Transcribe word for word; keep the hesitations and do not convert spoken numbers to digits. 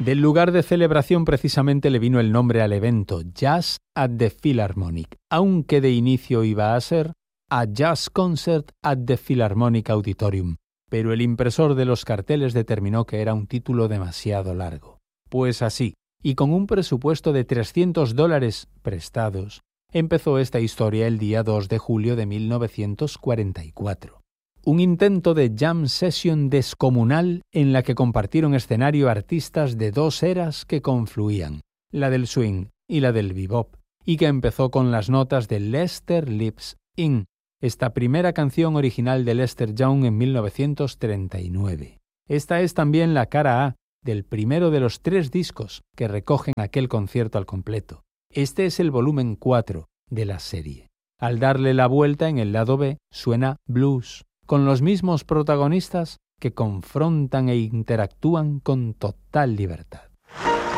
Del lugar de celebración precisamente le vino el nombre al evento, Jazz at the Philharmonic, aunque de inicio iba a ser A Jazz Concert at the Philharmonic Auditorium, pero el impresor de los carteles determinó que era un título demasiado largo. Pues así, y con un presupuesto de trescientos dólares prestados, empezó esta historia el día dos de julio de mil novecientos cuarenta y cuatro. Un intento de jam session descomunal en la que compartieron escenario artistas de dos eras que confluían, la del swing y la del bebop, y que empezó con las notas de Lester Lives In, esta primera canción original de Lester Young en mil novecientos treinta y nueve. Esta es también la cara A del primero de los tres discos que recogen aquel concierto al completo. Este es el volumen cuatro de la serie. Al darle la vuelta en el lado B suena Blues, con los mismos protagonistas que confrontan e interactúan con total libertad.